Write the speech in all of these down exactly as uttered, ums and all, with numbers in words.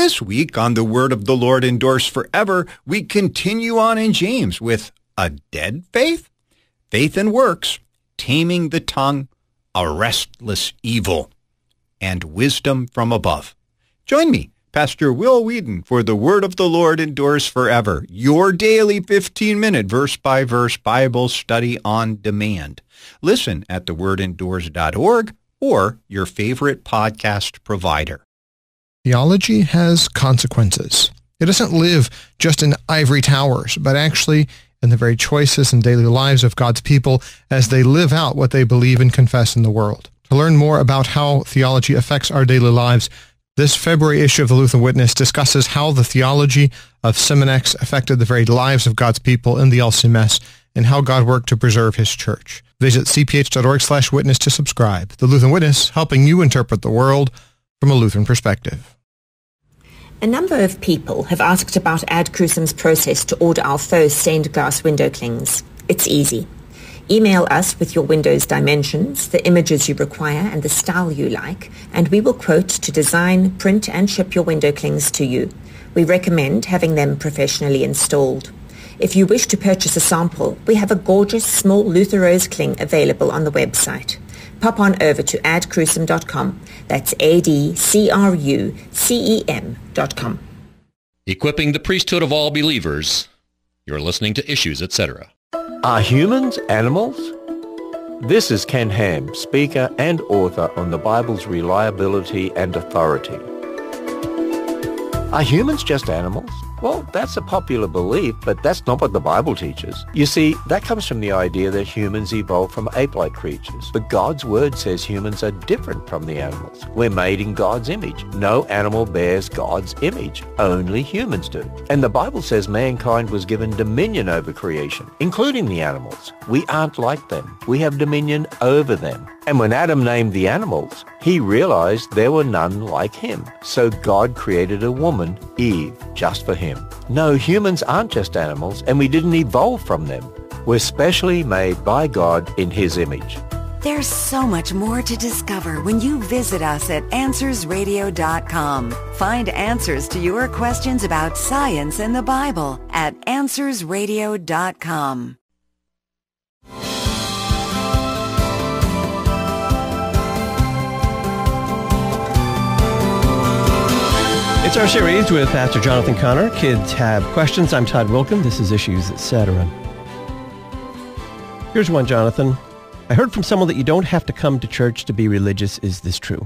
This week on The Word of the Lord Endures Forever, we continue on in James with a dead faith, faith and works, taming the tongue, a restless evil, and wisdom from above. Join me, Pastor Will Whedon, for The Word of the Lord Endures Forever, your daily fifteen-minute verse-by-verse Bible study on demand. Listen at the word endures dot org or your favorite podcast provider. Theology has consequences. It doesn't live just in ivory towers, but actually in the very choices and daily lives of God's people as they live out what they believe and confess in the world. To learn more about how theology affects our daily lives, this February issue of the Lutheran Witness discusses how the theology of Simonex affected the very lives of God's people in the L C M S and how God worked to preserve his church. Visit c p h dot org slash witness to subscribe. The Lutheran Witness, helping you interpret the world from a Lutheran perspective. A number of people have asked about Ad Crucem's process to order our faux stained glass window clings. It's easy. Email us with your window's dimensions, the images you require, and the style you like, and we will quote to design, print, and ship your window clings to you. We recommend having them professionally installed. If you wish to purchase a sample, we have a gorgeous small Luther Rose cling available on the website. Pop on over to ad crucem dot com. That's A D C R U C E M dot com. Equipping the priesthood of all believers. You're listening to Issues, et cetera. Are humans animals? This is Ken Ham, speaker and author on the Bible's reliability and authority. Are humans just animals? Well, that's a popular belief, but that's not what the Bible teaches. You see, that comes from the idea that humans evolved from ape-like creatures. But God's word says humans are different from the animals. We're made in God's image. No animal bears God's image. Only humans do. And the Bible says mankind was given dominion over creation, including the animals. We aren't like them. We have dominion over them. And when Adam named the animals, he realized there were none like him. So God created a woman, Eve, just for him. No, humans aren't just animals, and we didn't evolve from them. We're specially made by God in his image. There's so much more to discover when you visit us at answers radio dot com. Find answers to your questions about science and the Bible at answers radio dot com. It's our series with Pastor Jonathan Connor. Kids have questions. I'm Todd Wilkin. This is Issues, et cetera. Here's one, Jonathan. I heard from someone that you don't have to come to church to be religious. Is this true?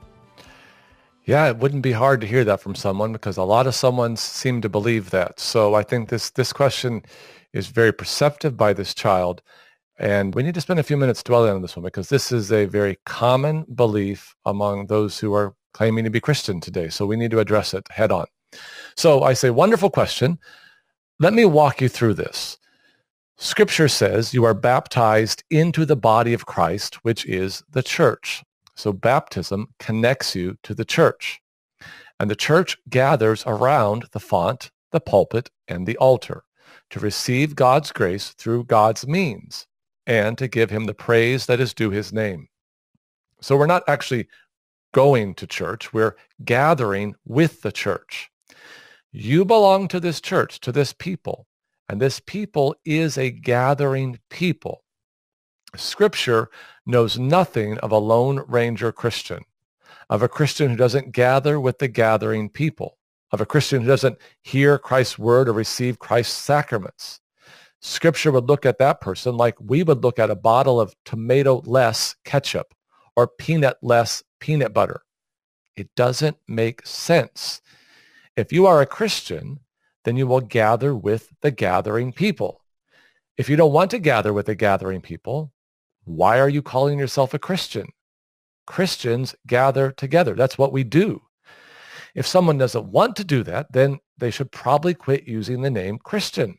Yeah, it wouldn't be hard to hear that from someone because a lot of someone seem to believe that. So I think this, this question is very perceptive by this child. And we need to spend a few minutes dwelling on this one because this is a very common belief among those who are claiming to be Christian today. So we need to address it head on. So I say, wonderful question. Let me walk you through this. Scripture says you are baptized into the body of Christ, which is the church. So baptism connects you to the church. And the church gathers around the font, the pulpit, and the altar to receive God's grace through God's means and to give him the praise that is due his name. So we're not actually going to church, we're gathering with the church. You belong to this church, to this people, and this people is a gathering people. Scripture knows nothing of a Lone Ranger Christian, of a Christian who doesn't gather with the gathering people, of a Christian who doesn't hear Christ's word or receive Christ's sacraments. Scripture would look at that person like we would look at a bottle of tomato-less ketchup or peanut-less peanut butter. It doesn't make sense. If you are a Christian, then you will gather with the gathering people. If you don't want to gather with the gathering people, why are you calling yourself a Christian? Christians gather together. That's what we do. If someone doesn't want to do that, then they should probably quit using the name Christian.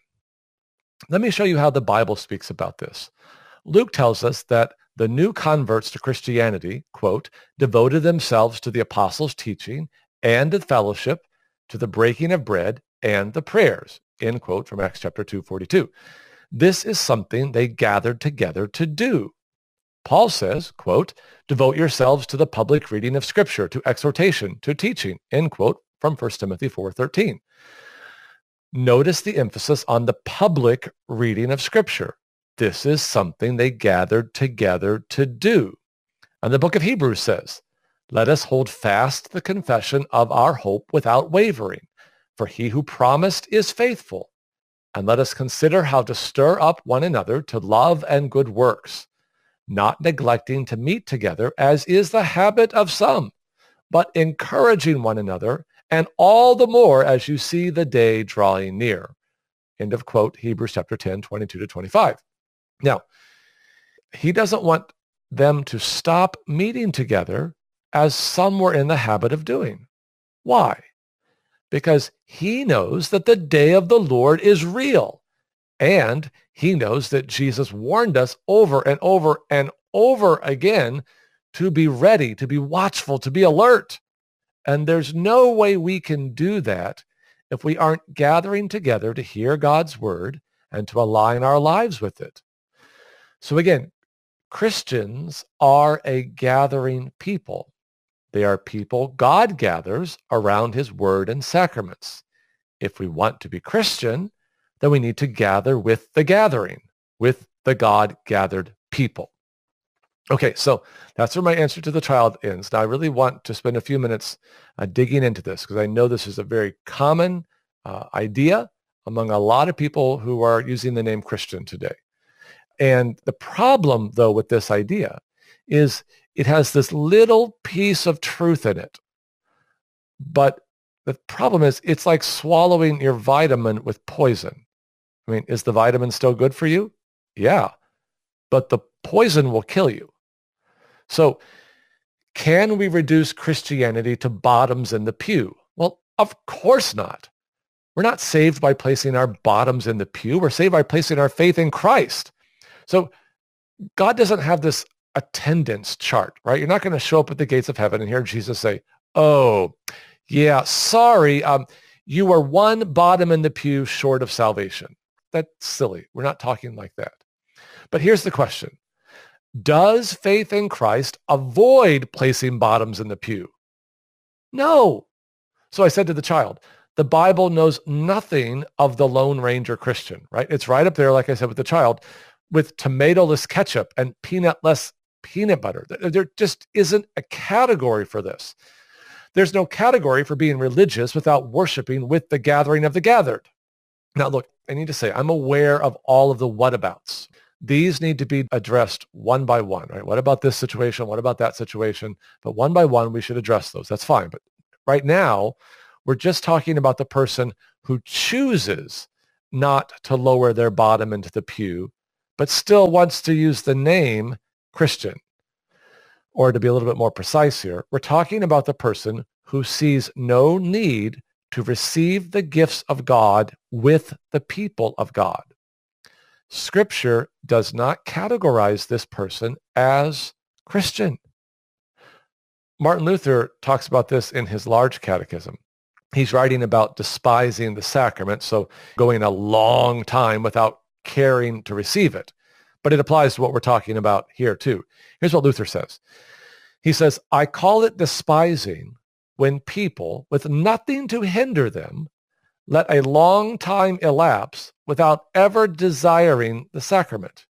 Let me show you how the Bible speaks about this. Luke tells us that the new converts to Christianity, quote, devoted themselves to the apostles' teaching and the fellowship, to the breaking of bread and the prayers, end quote, from Acts chapter two, forty-two. This is something they gathered together to do. Paul says, quote, devote yourselves to the public reading of Scripture, to exhortation, to teaching, end quote, from First Timothy four thirteen. Notice the emphasis on the public reading of Scripture. This is something they gathered together to do. And the book of Hebrews says, let us hold fast the confession of our hope without wavering, for he who promised is faithful. And let us consider how to stir up one another to love and good works, not neglecting to meet together, as is the habit of some, but encouraging one another, and all the more as you see the day drawing near. End of quote, Hebrews chapter ten, twenty-two to twenty-five. Now, he doesn't want them to stop meeting together as some were in the habit of doing. Why? Because he knows that the day of the Lord is real. And he knows that Jesus warned us over and over and over again to be ready, to be watchful, to be alert. And there's no way we can do that if we aren't gathering together to hear God's word and to align our lives with it. So again, Christians are a gathering people. They are people God gathers around his word and sacraments. If we want to be Christian, then we need to gather with the gathering, with the God-gathered people. Okay, so that's where my answer to the child ends. Now, I really want to spend a few minutes uh, digging into this because I know this is a very common uh, idea among a lot of people who are using the name Christian today. And the problem, though, with this idea is it has this little piece of truth in it. But the problem is it's like swallowing your vitamin with poison. I mean, is the vitamin still good for you? Yeah, but the poison will kill you. So can we reduce Christianity to bottoms in the pew? Well, of course not. We're not saved by placing our bottoms in the pew. We're saved by placing our faith in Christ. So God doesn't have this attendance chart, right? You're not going to show up at the gates of heaven and hear Jesus say, oh, yeah, sorry, um, you are one bottom in the pew short of salvation. That's silly. We're not talking like that. But here's the question. Does faith in Christ avoid placing bottoms in the pew? No. So I said to the child, the Bible knows nothing of the Lone Ranger Christian, right? It's right up there, like I said, with the child, with tomato-less ketchup and peanut-less peanut butter. There just isn't a category for this. There's no category for being religious without worshiping with the gathering of the gathered. Now, look, I need to say, I'm aware of all of the whatabouts. These need to be addressed one by one, right? What about this situation? What about that situation? But one by one, we should address those. That's fine. But right now, we're just talking about the person who chooses not to lower their bottom into the pew, but still wants to use the name Christian. Or to be a little bit more precise here, we're talking about the person who sees no need to receive the gifts of God with the people of God. Scripture does not categorize this person as Christian. Martin Luther talks about this in his large catechism. He's writing about despising the sacrament, so going a long time without caring to receive it. But it applies to what we're talking about here too. Here's what Luther says. He says, I call it despising when people, with nothing to hinder them, let a long time elapse without ever desiring the sacrament.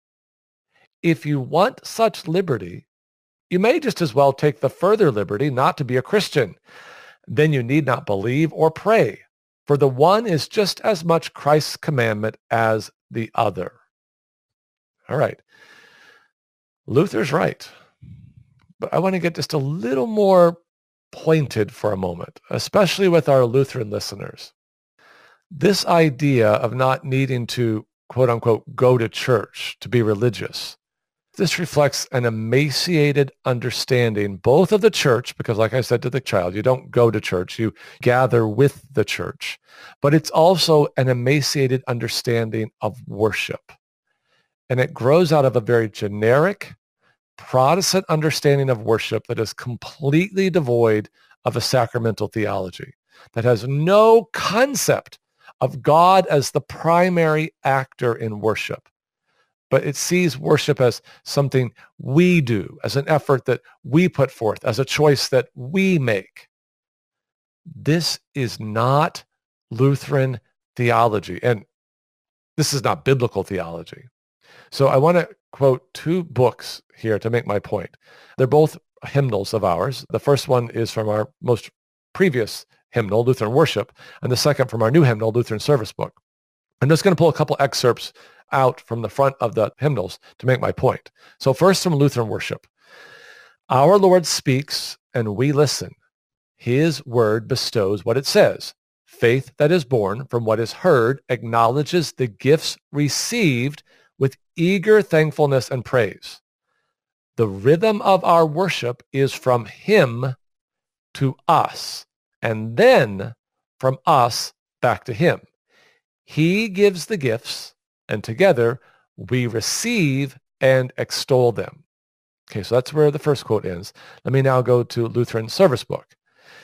If you want such liberty, you may just as well take the further liberty not to be a Christian. Then you need not believe or pray, for the one is just as much Christ's commandment as the other. All right. Luther's right. But I want to get just a little more pointed for a moment, especially with our Lutheran listeners. This idea of not needing to, quote unquote, go to church to be religious, this reflects an emaciated understanding both of the church, because like I said to the child, you don't go to church, you gather with the church, but it's also an emaciated understanding of worship. And it grows out of a very generic Protestant understanding of worship that is completely devoid of a sacramental theology, that has no concept of God as the primary actor in worship. But it sees worship as something we do, as an effort that we put forth, as a choice that we make. This is not Lutheran theology, and this is not biblical theology. So I want to quote two books here to make my point. They're both hymnals of ours. The first one is from our most previous hymnal, Lutheran Worship, and the second from our new hymnal, Lutheran Service Book. I'm just going to pull a couple excerpts out from the front of the hymnals to make my point. So first from Lutheran Worship. Our Lord speaks and we listen. His word bestows what it says. Faith that is born from what is heard acknowledges the gifts received with eager thankfulness and praise. The rhythm of our worship is from him to us, and then from us back to him. He gives the gifts, and together we receive and extol them. Okay, so that's where the first quote ends. Let me now go to Lutheran Service Book.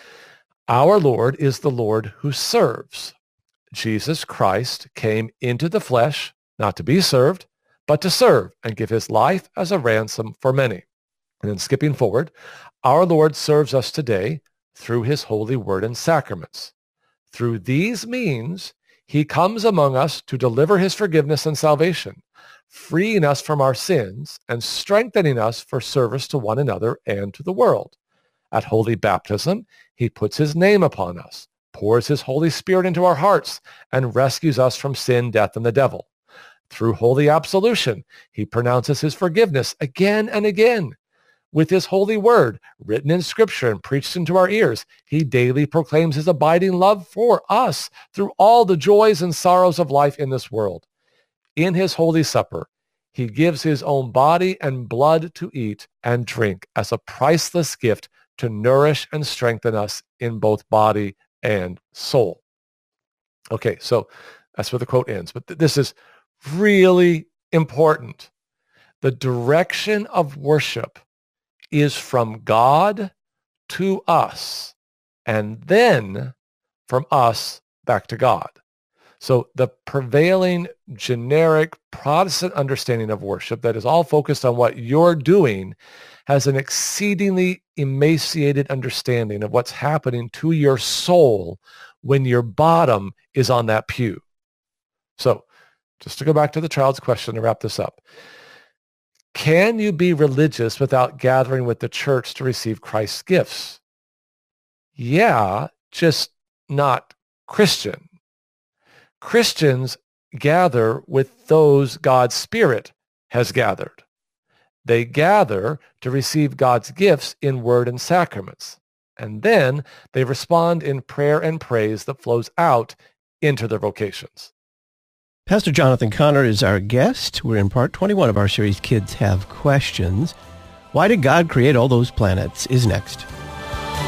Our Lord is the Lord who serves. Jesus Christ came into the flesh, not to be served, but to serve and give his life as a ransom for many. And then skipping forward, our Lord serves us today through his holy word and sacraments. Through these means, he comes among us to deliver his forgiveness and salvation, freeing us from our sins and strengthening us for service to one another and to the world. At holy baptism, he puts his name upon us, pours his Holy Spirit into our hearts, and rescues us from sin, death, and the devil. Through holy absolution, he pronounces his forgiveness again and again. With his holy word, written in Scripture and preached into our ears, he daily proclaims his abiding love for us through all the joys and sorrows of life in this world. In his Holy Supper, he gives his own body and blood to eat and drink as a priceless gift to nourish and strengthen us in both body and soul. Okay, so that's where the quote ends. But th- this is really important. The direction of worship is from God to us, and then from us back to God. So the prevailing generic Protestant understanding of worship that is all focused on what you're doing has an exceedingly emaciated understanding of what's happening to your soul when your bottom is on that pew. So just to go back to the child's question to wrap this up. Can you be religious without gathering with the church to receive Christ's gifts? Yeah, just not Christian. Christians gather with those God's Spirit has gathered. They gather to receive God's gifts in word and sacraments. And then they respond in prayer and praise that flows out into their vocations. Pastor Jonathan Conner is our guest. We're in part twenty-one of our series, Kids Have Questions. Why did God create all those planets? Is next.